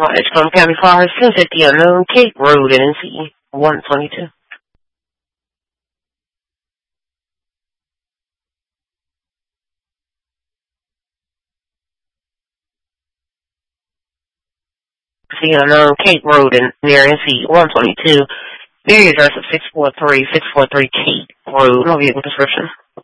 Edgecombe County Fire, 1050 unknown, Cape Road, NC 122. See unknown, Cape Road, near NC 122. The address of 643 Cape Road. No vehicle description.